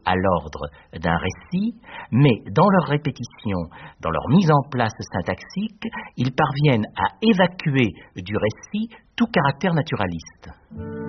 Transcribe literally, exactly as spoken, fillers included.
à l'ordre d'un récit, mais dans leur répétition, dans leur mise en place syntaxique, ils parviennent à évacuer du récit tout caractère naturaliste.